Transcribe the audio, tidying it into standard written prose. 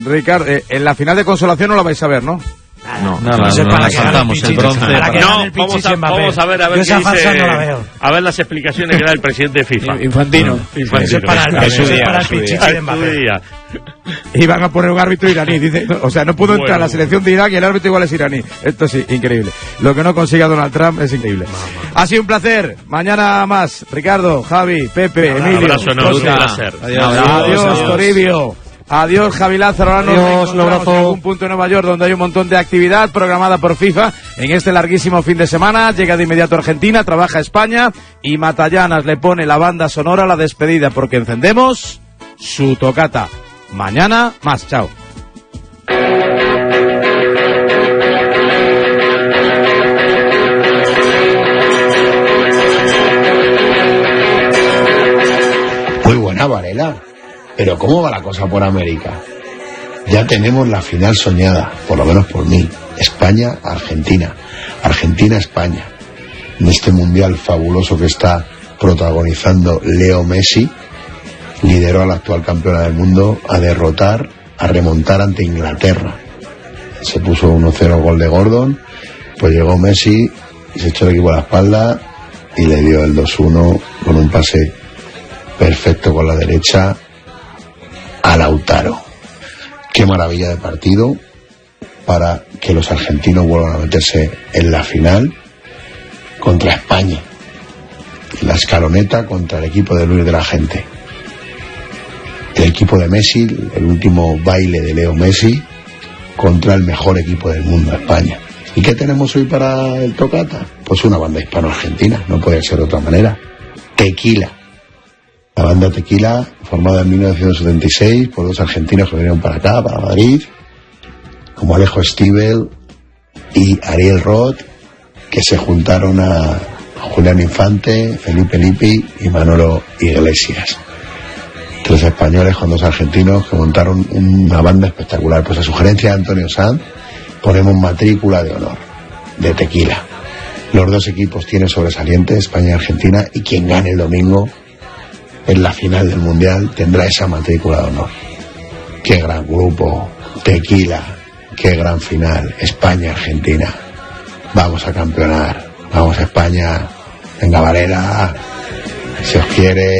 Ricardo, en la final de consolación no la vais a ver, ¿no? No, saltamos el bronce. Vamos a ver qué dice. No la veo. A ver las explicaciones que da el presidente de FIFA. Infantino. Eso es para el Pichichi de Mbappé. Y van a poner un árbitro iraní, dice, o sea, no pudo entrar a la selección de Irak y el árbitro igual es iraní. Esto sí, increíble. Lo que no consiga Donald Trump es increíble. Ha sido un placer. Mañana más. Ricardo, Javi, Pepe, Emilio. Un placer. Adiós, Toribio. Adiós, Javi Lázaro. Ahora nos vemos en algún punto de Nueva York donde hay un montón de actividad programada por FIFA en este larguísimo fin de semana. Llega de inmediato a Argentina, trabaja España y Matallanas le pone la banda sonora a la despedida porque encendemos su tocata. Mañana más. Chao. Muy buena, Varela. Pero ¿cómo va la cosa por América? Ya tenemos la final soñada, por lo menos por mí. España-Argentina. Argentina-España. En este mundial fabuloso que está protagonizando Leo Messi, lideró a la actual campeona del mundo a remontar ante Inglaterra. Se puso 1-0 gol de Gordon, pues llegó Messi y se echó el equipo a la espalda y le dio el 2-1 con un pase perfecto con la derecha a Lautaro. Qué maravilla de partido para que los argentinos vuelvan a meterse en la final contra España, en la escaloneta contra el equipo de Luis de la Gente. El equipo de Messi, el último baile de Leo Messi contra el mejor equipo del mundo, España. ¿Y qué tenemos hoy para el tocata? Pues una banda hispano-argentina, no puede ser de otra manera. Tequila. La banda Tequila, formada en 1976 por dos argentinos que vinieron para acá, para Madrid, como Alejo Stivel y Ariel Roth, que se juntaron a Julián Infante, Felipe Lippi y Manolo Iglesias. 3 españoles con 2 argentinos que montaron una banda espectacular. Pues a sugerencia de Antonio Sanz ponemos matrícula de honor de Tequila. Los dos equipos tienen sobresaliente, España y Argentina, y quien gane el domingo en la final del Mundial tendrá esa matrícula de honor. Qué gran grupo, Tequila, qué gran final, España-Argentina. Vamos a campeonar, vamos a España, venga Varela, si os quiere.